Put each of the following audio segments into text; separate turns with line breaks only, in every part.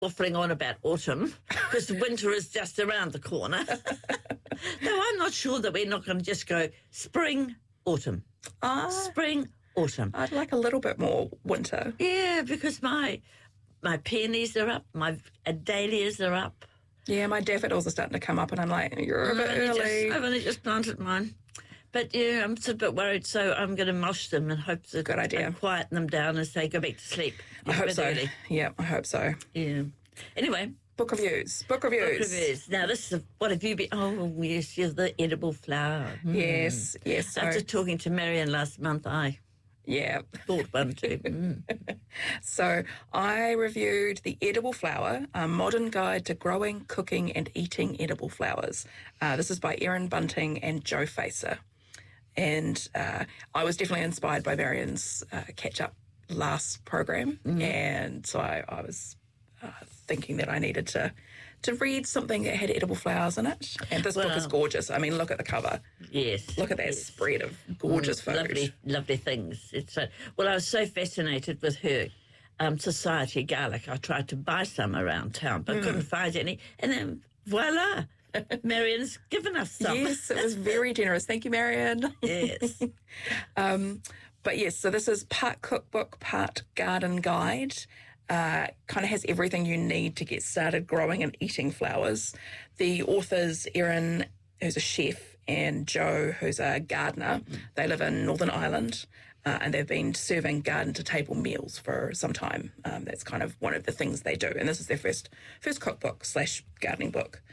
waffling on about autumn because winter is just around the corner. No, I'm not sure that we're not going to just go spring, autumn. Spring, autumn.
I'd like a little bit more winter.
Yeah, because my peonies are up, my dahlias are up.
Yeah, my daffodils are starting to come up, and I'm like, you're a bit early.
I've only just planted mine. But, yeah, I'm a bit worried, so I'm going to mulch them and hope that
Good idea.
I quieten them down as they go back to sleep.
I hope so.
Early.
Yeah, I hope so.
Yeah. Anyway.
Book reviews.
Book reviews. Now, this is, what have you been... Oh, yes, you're the edible flower.
Yes. So,
after talking to Marion last month, I thought one too.
So I reviewed The Edible Flower, A Modern Guide to Growing, Cooking and Eating Edible Flowers. This is by Erin Bunting and Joe Facer. And I was definitely inspired by Marion's catch-up last program. And so I was thinking that I needed to read something that had edible flowers in it. And this book is gorgeous. I mean, look at the cover.
Yes.
Look at that spread of gorgeous photos.
Lovely things. It's well, I was so fascinated with her society garlic. I tried to buy some around town, but couldn't find any. And then, voila, Marion's given us some.
Yes, it was very generous. Thank you, Marion.
Yes.
But yes, so this is part cookbook, part garden guide. Kind of has everything you need to get started growing and eating flowers. The authors, Erin, who's a chef, and Joe, who's a gardener, they live in Northern Ireland, and they've been serving garden-to-table meals for some time. That's kind of one of the things they do, and this is their first cookbook / gardening book.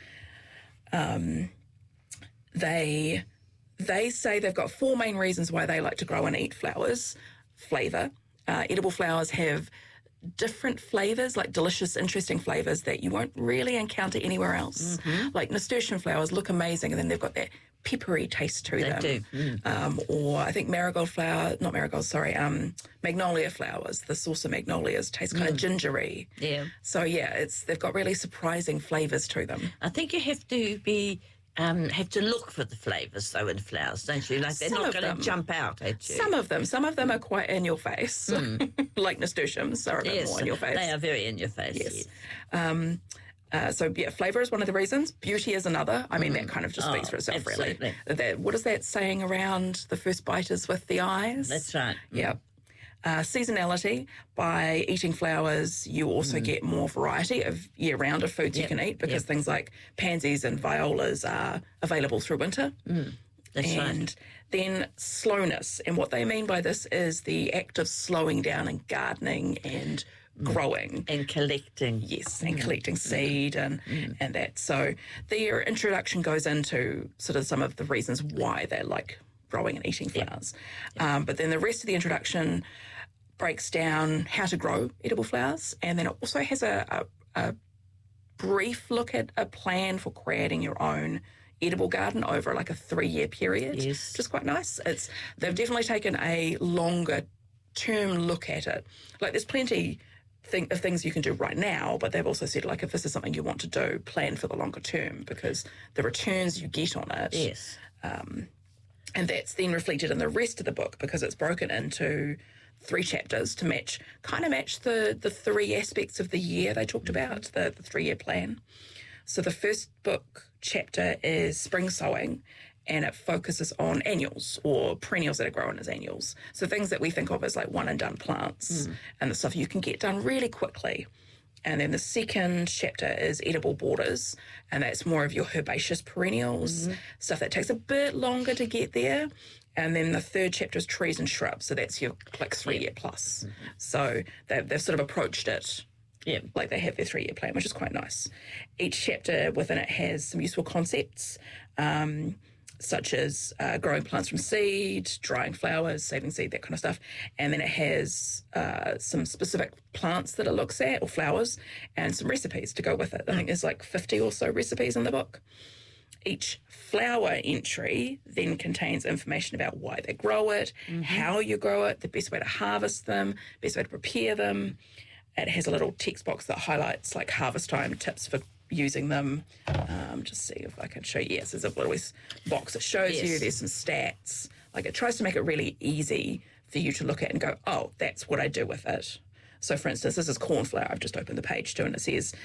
They say they've got 4 main reasons why they like to grow and eat flowers. Flavour. Edible flowers have different flavours, like delicious, interesting flavours that you won't really encounter anywhere else. Like nasturtium flowers look amazing, and then they've got that peppery taste to them.
They do.
Or I think magnolia flowers, the saucer magnolias taste kind of gingery.
Yeah.
So yeah, they've got really surprising flavours to them.
I think you have to be... have to look for the flavours, though, in flowers, don't you? Like, they're not going to jump out at you.
Some of them are quite in your face, like nasturtiums are a bit more in your face.
They are very in your face. Yes.
So, flavour is one of the reasons. Beauty is another. I mean, that kind of just speaks for itself,
absolutely.
really. What is that saying around the first bite is with the eyes?
That's right.
Yeah. Seasonality. By eating flowers, you also get more variety of year-round of foods you can eat, because things like pansies and violas are available through winter.
That's
and
right.
then slowness. And what they mean by this is the act of slowing down and gardening and growing.
And collecting.
Yes, and collecting seed and that. So their introduction goes into sort of some of the reasons why they like growing and eating flowers. But then the rest of the introduction breaks down how to grow edible flowers, and then it also has a brief look at a plan for creating your own edible garden over like a 3-year period, which is quite nice. They've definitely taken a longer term look at it. Like, there's plenty of things you can do right now, but they've also said, like, if this is something you want to do, plan for the longer term, because the returns you get on it, and that's then reflected in the rest of the book, because it's broken into 3 chapters to match the 3 aspects of the year they talked about, the 3-year plan. So the first book chapter is spring sowing, and it focuses on annuals, or perennials that are grown as annuals. So things that we think of as like one and done plants, and the stuff you can get done really quickly. And then the second chapter is edible borders, and that's more of your herbaceous perennials, stuff that takes a bit longer to get there. And then the third chapter is trees and shrubs, so that's your like 3-year plus. So they've sort of approached it like they have their 3-year plan, which is quite nice. Each chapter within it has some useful concepts, such as growing plants from seed, drying flowers, saving seed, that kind of stuff. And then it has some specific plants that it looks at, or flowers, and some recipes to go with it. I think there's like 50 or so recipes in the book. Each flower entry then contains information about why they grow it, how you grow it, the best way to harvest them, best way to prepare them. It has a little text box that highlights like harvest time tips for using them. Just see if I can show you. Yes, there's a little box that shows you. There's some stats. Like, it tries to make it really easy for you to look at and go, oh, that's what I do with it. So, for instance, this is cornflower. I've just opened the page too, and it says